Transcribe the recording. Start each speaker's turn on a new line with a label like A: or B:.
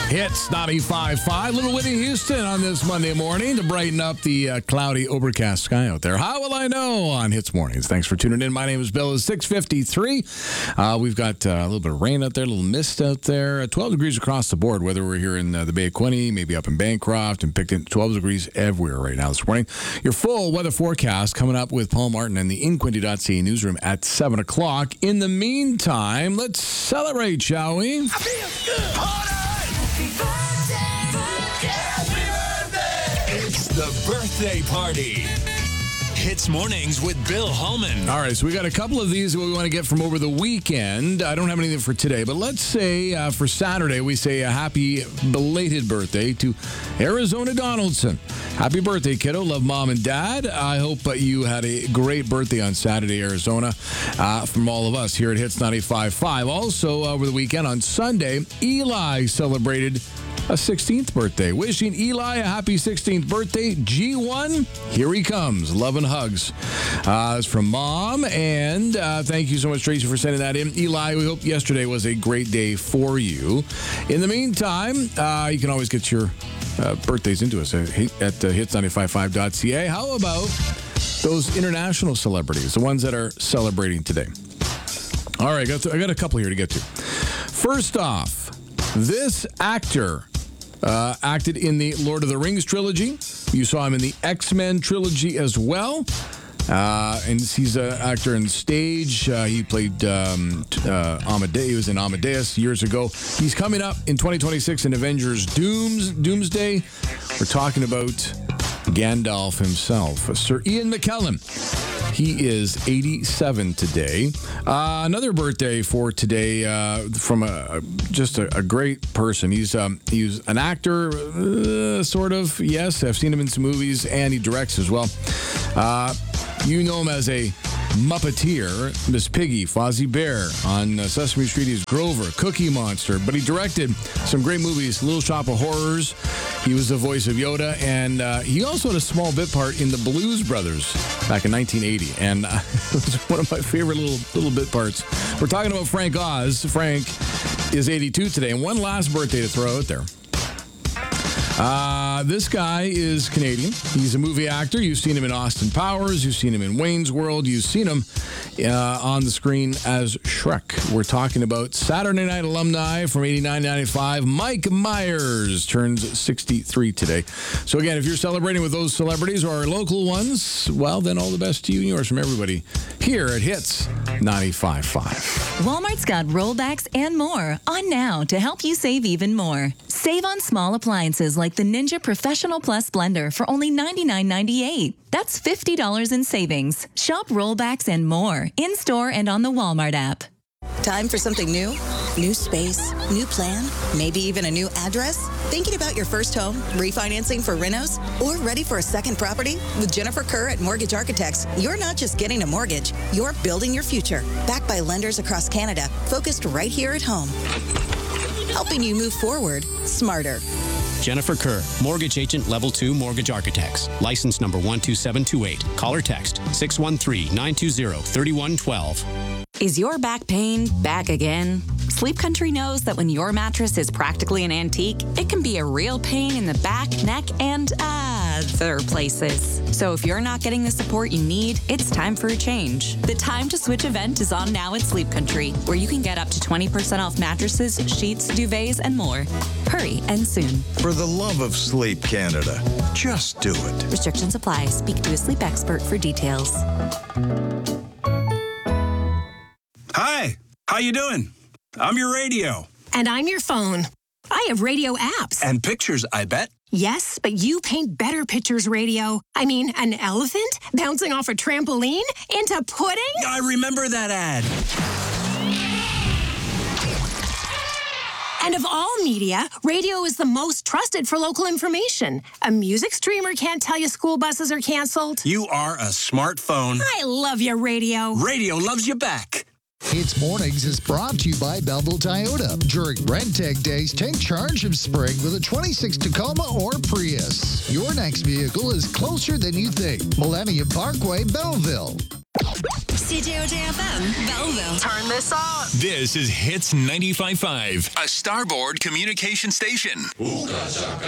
A: Hits 95.5. Little Whitney Houston on this Monday morning to brighten up the cloudy, overcast sky out there. How will I know on Hits Mornings? Thanks for tuning in. My name is Bill. It's 6:53. We've got a little bit of rain out there, a little mist out there. 12 degrees across the board, whether we're here in the Bay of Quinte, maybe up in Bancroft, and Picton. 12 degrees everywhere right now this morning. Your full weather forecast coming up with Paul Martin in the InQuinte.ca newsroom at 7 o'clock. In the meantime, let's celebrate, shall we?
B: I feel good. Party! It's the birthday party. Hits Mornings with Bill Holman.
A: All right, so we got a couple of these that we want to get from over the weekend. I don't have anything for today, but let's say for Saturday, we say a happy belated birthday to Arizona Donaldson. Happy birthday, kiddo. Love mom and dad. I hope you had a great birthday on Saturday, Arizona, from all of us here at Hits 95.5. Also, over the weekend on Sunday, Eli celebrated a 16th birthday. Wishing Eli a happy 16th birthday. G1, here he comes. Love and hugs. It's from Mom, and thank you so much, Tracy, for sending that in. Eli, we hope yesterday was a great day for you. In the meantime, you can always get your birthdays into us at hits955.ca. How about those international celebrities, the ones that are celebrating today? All right, I got a couple here to get to. First off, this actor acted in the Lord of the Rings trilogy. You saw him in the X-Men trilogy as well. And he's an actor on stage. He played Amadeus. He was in Amadeus years ago. He's coming up in 2026 in Avengers Doomsday. We're talking about Gandalf himself, Sir Ian McKellen. He is 87 today. Another birthday for today from just a great person. He's an actor, sort of. Yes, I've seen him in some movies, and he directs as well. You know him as a Muppeteer, Miss Piggy, Fozzie Bear. On Sesame Street, he's Grover, Cookie Monster. But he directed some great movies, Little Shop of Horrors. He was the voice of Yoda, and he also had a small bit part in the Blues Brothers back in 1980. And it was one of my favorite little bit parts. We're talking about Frank Oz. Frank is 82 today, and one last birthday to throw out there. This guy is Canadian. He's a movie actor. You've seen him in Austin Powers. You've seen him in Wayne's World. You've seen him on the screen as Shrek. We're talking about Saturday Night alumni from 89-95. Mike Myers turns 63 today. So again, if you're celebrating with those celebrities or our local ones, well, then all the best to you and yours from everybody here at Hits 95.5.
C: Walmart's got rollbacks and more on now to help you save even more. Save on small appliances like the Ninja Professional Plus blender for only $99.98. That's $50 in savings. Shop rollbacks and more in-store and on the Walmart app.
D: Time for something new? New space, new plan, maybe even a new address? Thinking about your first home, refinancing for renos, or ready for a second property? With Jennifer Kerr at Mortgage Architects, you're not just getting a mortgage, you're building your future. Backed by lenders across Canada, focused right here at home. Helping you move forward smarter.
E: Jennifer Kerr, Mortgage Agent Level 2 Mortgage Architects. License number 12728. Call or text 613-920-3112.
F: Is your back pain back again? Sleep Country knows that when your mattress is practically an antique, it can be a real pain in the back, neck, and other places. So if you're not getting the support you need, it's time for a change. The Time to Switch event is on now at Sleep Country, where you can get up to 20% off mattresses, sheets, duvets, and more. Hurry and soon.
G: For the love of Sleep Canada, just do it.
F: Restrictions apply. Speak to a sleep expert for details.
H: Hi, how you doing? I'm your radio.
I: And I'm your phone. I have radio apps.
H: And pictures, I bet.
I: Yes, but you paint better pictures, radio. I mean, an elephant bouncing off a trampoline into pudding?
H: I remember that ad.
I: And of all media, radio is the most trusted for local information. A music streamer can't tell you school buses are canceled.
H: You are a smartphone.
I: I love you, radio.
H: Radio loves you back.
J: Hits Mornings is brought to you by Belleville Toyota. During Rentec Days, take charge of spring with a 26 Tacoma or Prius. Your next vehicle is closer than you think. Millennium Parkway, Belleville.
K: CJOJ-FM, Belleville.
I: Turn this up.
B: This is Hits 95.5, a Starboard communication station.